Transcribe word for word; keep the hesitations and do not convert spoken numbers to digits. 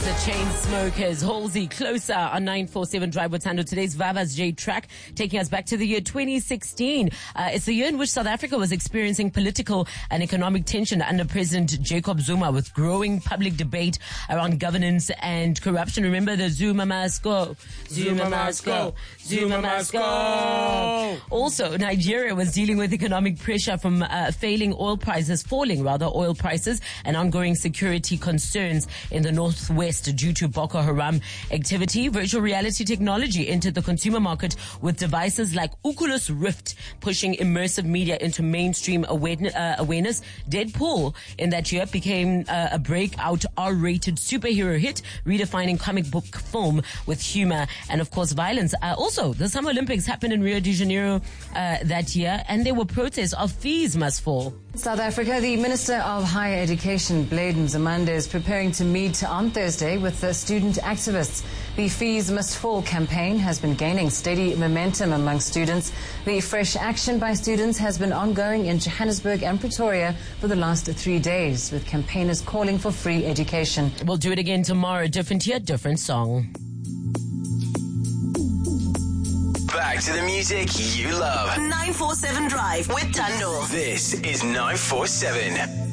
The Chainsmokers, Halsey, Closer on nine forty-seven Drive with Tando. Today's Vava's J track taking us back to the year twenty sixteen. Uh, it's the year in which South Africa was experiencing political and economic tension under President Jacob Zuma, with growing public debate around governance and corruption. Remember the Zuma must go, Zuma must go, Zuma must go. Also, Nigeria was dealing with economic pressure from uh, failing oil prices, falling rather oil prices, and ongoing security concerns in the northwest due to Boko Haram activity. Virtual reality technology entered the consumer market with devices like Oculus Rift pushing immersive media into mainstream awareness. Uh, awareness. Deadpool in that year became uh, a breakout R-rated superhero hit, redefining comic book film with humor and, of course, violence. Uh, also, the Summer Olympics happened in Rio de Janeiro uh, that year, and there were protests of fees must fall. South Africa, the Minister of Higher Education, Blade Nzimande, is preparing to meet on Thursday with the student activists. The Fees Must Fall campaign has been gaining steady momentum among students. The fresh action by students has been ongoing in Johannesburg and Pretoria for the last three days, with campaigners calling for free education. We'll do it again tomorrow. Different year, different song. Back to the music you love. nine forty-seven Drive with Tando. This is nine forty-seven.